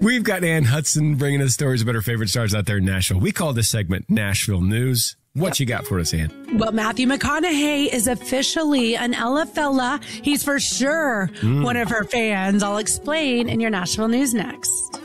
We've got Ann Hudson bringing us stories about her favorite stars out there in Nashville. We call this segment Nashville News. What you got for us, Ann? Well, Matthew McConaughey is officially an Ella fella. He's for sure one of her fans. I'll explain in your Nashville News next.